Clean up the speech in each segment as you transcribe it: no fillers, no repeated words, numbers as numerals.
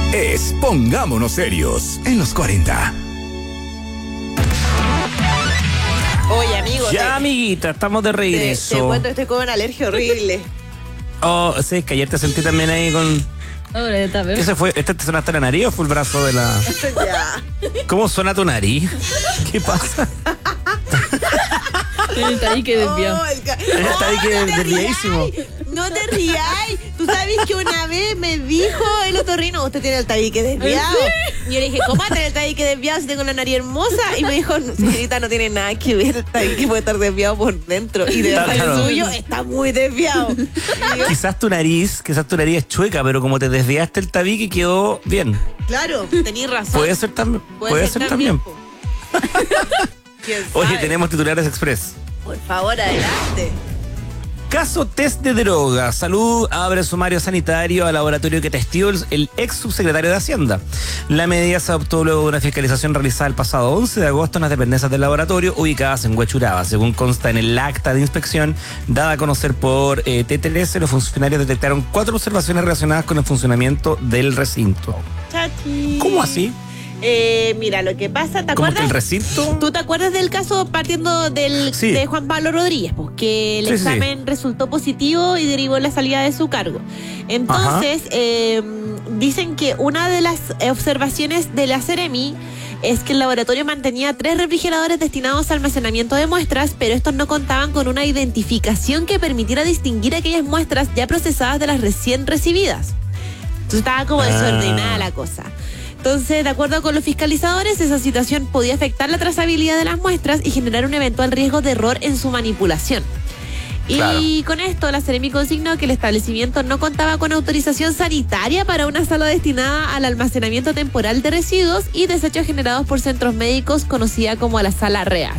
es Pongámonos Serios en los 40. Oye, amigo. Amiguita, estamos de regreso. Te cuento, estoy con una alergia horrible. Oh, sí, es que ayer te sentí también ahí con... ¿Qué se fue? ¿Este te sonaste la nariz o fue el brazo de la...? Ya. ¿Cómo suena tu nariz? ¿Qué pasa? El tabique desviado. El tabique desviadísimo. No te rías. Tú sabes que una vez me dijo el otorrino, usted tiene el tabique desviado. Y yo le dije, ¿cómo va a tener el tabique desviado si tengo una nariz hermosa? Y me dijo, señorita, no tiene nada que ver, el tabique puede estar desviado por dentro. Y de verdad Claro. el suyo está muy desviado. Y yo, Quizás tu nariz es chueca, pero como te desviaste el tabique quedó bien. claro, tenés razón. Puede ser también. Puede ser también. po. ¿Quién Oye, sabe? tenemos titulares express. Por favor, adelante. Caso test de drogas. Salud abre sumario sanitario al laboratorio que testió el ex subsecretario de Hacienda. La medida se adoptó luego de una fiscalización realizada el pasado 11 de agosto en las dependencias del laboratorio ubicadas en Huechuraba. Según consta en el acta de inspección dada a conocer por TTLS, los funcionarios detectaron 4 observaciones relacionadas con el funcionamiento del recinto. Chachi. ¿Cómo así? Mira, lo que pasa, ¿te ¿Cómo acuerdas? que el recinto? ¿Tú te acuerdas del caso partiendo Sí. de Juan Pablo Rodríguez? Pues que el Sí, examen resultó positivo y derivó en la salida de su cargo. Entonces, dicen que una de las observaciones de la Seremi es que el laboratorio mantenía 3 refrigeradores destinados al almacenamiento de muestras, pero estos no contaban con una identificación que permitiera distinguir aquellas muestras ya procesadas de las recién recibidas. Entonces estaba como desordenada la cosa. Entonces, de acuerdo con los fiscalizadores, esa situación podía afectar la trazabilidad de las muestras y generar un eventual riesgo de error en su manipulación. Claro. Y con esto, la Seremi consignó que el establecimiento no contaba con autorización sanitaria para una sala destinada al almacenamiento temporal de residuos y desechos generados por centros médicos, conocida como la Sala REAS.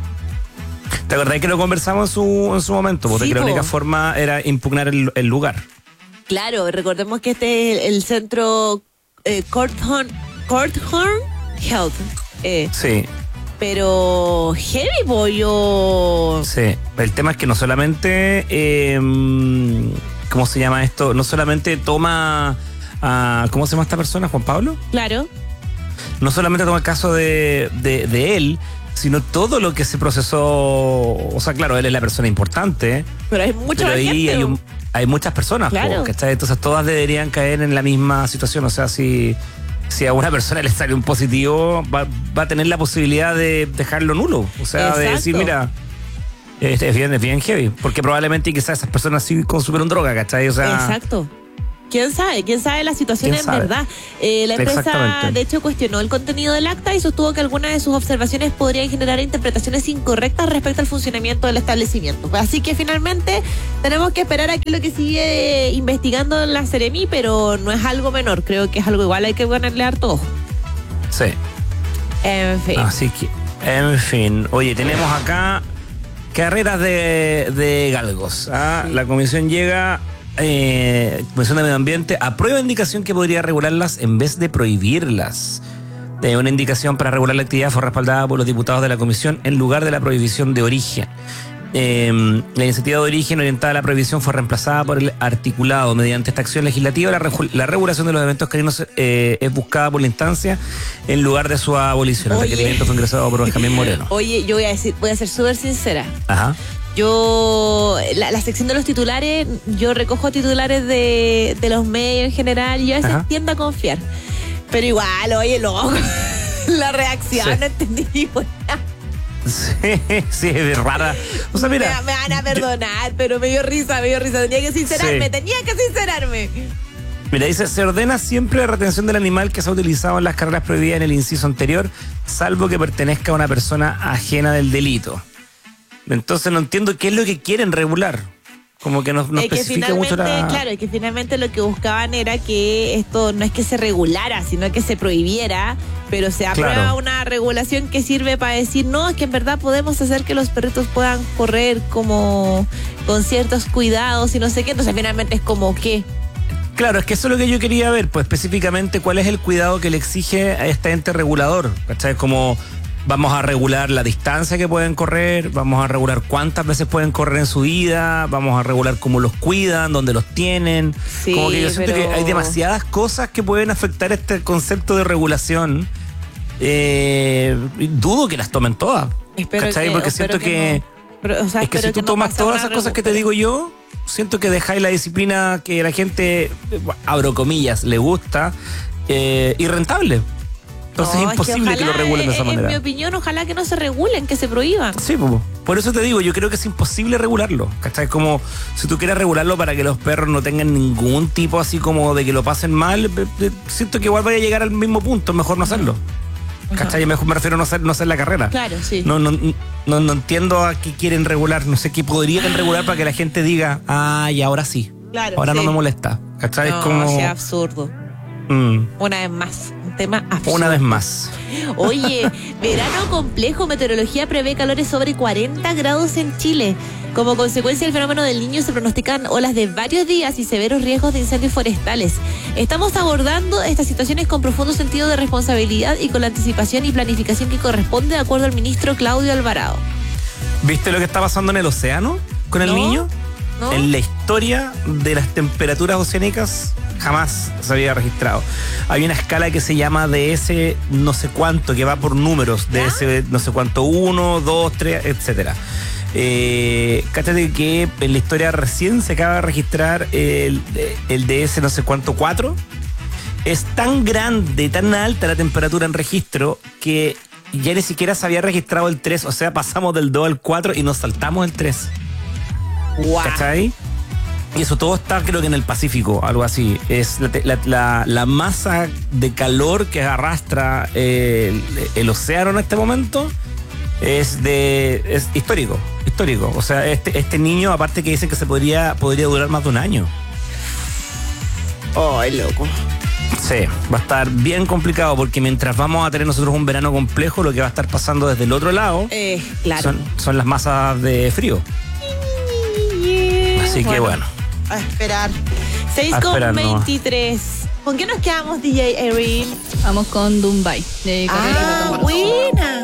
¿Te acordás que lo conversamos en su momento? Porque Sí, la po. única forma era impugnar el lugar. Claro, recordemos que este es el centro Courthorn Health. Sí. Pero heavy, pollo. Sí, el tema es que no solamente, ¿cómo se llama esto? No solamente toma, ¿cómo se llama esta persona? ¿Juan Pablo? Claro. No solamente toma el caso de él, sino todo lo que se procesó. O sea, claro, él es la persona importante, Pero hay mucha pero ahí gente. hay muchas personas, Claro. ¿cachai? Entonces todas deberían caer en la misma situación. O sea, si a una persona le sale un positivo, va a tener la posibilidad de dejarlo nulo. O sea, de Exacto. decir, mira, es bien heavy. Porque probablemente quizás esas personas sí consumieron droga, ¿cachai? O sea, Exacto. ¿Quién sabe la situación ¿Quién en sabe? verdad? La empresa, Exactamente. de hecho, cuestionó el contenido del acta y sostuvo que algunas de sus observaciones podrían generar interpretaciones incorrectas respecto al funcionamiento del establecimiento. Así que finalmente tenemos que esperar a que lo que sigue investigando la Seremi, pero no es algo menor. Creo que es algo igual, hay que ponerle harto ojo. sí. En fin. Así que, en fin. Oye, tenemos acá carreras de galgos. La comisión llega... Comisión de Medio Ambiente aprueba indicación que podría regularlas en vez de prohibirlas. Una indicación para regular la actividad fue respaldada por los diputados de la comisión en lugar de la prohibición de origen. La iniciativa de origen orientada a la prohibición fue reemplazada por el articulado. Mediante esta acción legislativa, la regulación de los eventos caninos es buscada por la instancia en lugar de su abolición. El Oye. requerimiento fue ingresado por Benjamín Moreno. Oye, yo voy a ser súper sincera. Ajá. Yo, la sección de los titulares, yo recojo titulares de los medios en general y yo a veces Ajá. tiendo a confiar. Pero igual, oye, loco, la reacción, Sí. no entendí. Pues, Sí, es rara. O sea, mira. me van a perdonar, pero me dio risa. Tenía que sincerarme, Sí. Mira, dice, se ordena siempre la retención del animal que se ha utilizado en las carreras prohibidas en el inciso anterior, salvo que pertenezca a una persona ajena del delito. Entonces no entiendo qué es lo que quieren regular. Como que no es que especifica mucho finalmente, claro, es que finalmente lo que buscaban era que esto no es que se regulara, sino que se prohibiera, pero se aprueba Claro. una regulación que sirve para decir, no, es que en verdad podemos hacer que los perritos puedan correr como con ciertos cuidados y no sé qué, entonces finalmente es como ¿qué? Claro, es que eso es lo que yo quería ver, pues específicamente cuál es el cuidado que le exige a este ente regulador, ¿cachai? Como Vamos a regular la distancia que pueden correr, vamos a regular cuántas veces pueden correr en su vida, vamos a regular cómo los cuidan, dónde los tienen. Sí, como que yo siento pero que hay demasiadas cosas que pueden afectar este concepto de regulación. Dudo que las tomen todas. ¿Cachai? Porque siento que... Pero, o sea, es que si tú tomas todas esas cosas que te digo yo, siento que dejáis la disciplina que la gente, abro comillas, le gusta y rentable. Entonces es imposible que lo regulen de esa manera. En mi opinión, ojalá que no se regulen, que se prohíban. Sí, por eso te digo, yo creo que es imposible regularlo. ¿Cachai? Como si tú quieres regularlo para que los perros no tengan ningún tipo así como de que lo pasen mal, siento que igual vaya a llegar al mismo punto, mejor no hacerlo. ¿Cachai? Mejor me refiero a no hacer la carrera. Claro, sí. No entiendo a qué quieren regular, no sé qué podrían regular para que la gente diga, y ahora sí. Claro, ahora sí. no me molesta. ¿Cachai? No, es como... sea absurdo. Una vez más, un tema absurdo. Una vez más. Oye, verano complejo, meteorología prevé calores sobre 40 grados en Chile. Como consecuencia del fenómeno del Niño se pronostican olas de varios días y severos riesgos de incendios forestales. Estamos abordando estas situaciones con profundo sentido de responsabilidad y con la anticipación y planificación que corresponde, de acuerdo al ministro Claudio Alvarado. ¿Viste lo que está pasando en el océano con el Niño? ¿No? En la historia de las temperaturas oceánicas jamás se había registrado. Hay una escala que se llama DS no sé cuánto, que va por números, DS no sé cuánto, 1, 2, 3, etcétera. Cáchate que en la historia recién se acaba de registrar el DS no sé cuánto, 4. Es tan grande, tan alta la temperatura en registro que ya ni siquiera se había registrado el 3, o sea, pasamos del 2 al 4 y nos saltamos el 3. Wow. ¿Cachai? Y eso todo está, creo que en el Pacífico, algo así. Es la masa de calor que arrastra el océano en este momento es histórico. O sea, este niño, aparte que dicen que podría durar más de un año. Ay, loco. Sí, va a estar bien complicado porque mientras vamos a tener nosotros un verano complejo, lo que va a estar pasando desde el otro lado claro. son las masas de frío. Así que bueno. A esperar. 6:23. ¿Con qué nos quedamos, DJ Erin? Vamos con Dumbai. De buena.